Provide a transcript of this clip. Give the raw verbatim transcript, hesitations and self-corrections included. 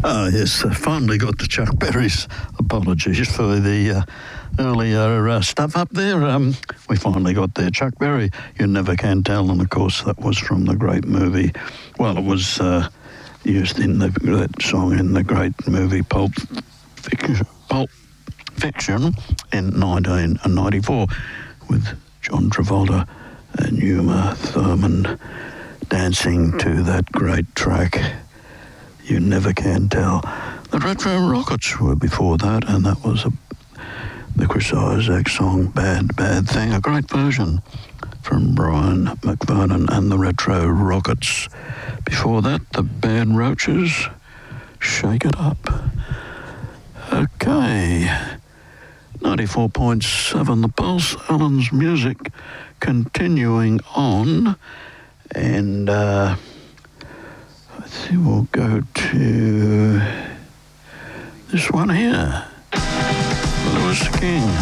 Oh, yes, I finally got the Chuck Berry's. Apologies for the uh, earlier uh, stuff up there. Um, we finally got there. Chuck Berry, You Never Can Tell, and of course that was from the great movie. Well, it was uh, used in the, that song in the great movie Pulp Fiction, Pulp Fiction in nineteen ninety-four with John Travolta and Uma Thurman dancing to that great track, You Never Can Tell. The Retro Rockets were before that, and that was a, the Chris Isaak song, Bad, Bad Thing, a great version from Brian McVernon and the Retro Rockets. Before that, the Bad Roaches, Shake It Up. Okay, ninety-four point seven The Pulse, Alan's Music, continuing on, and uh, I think we'll go to this one here, Lewis King.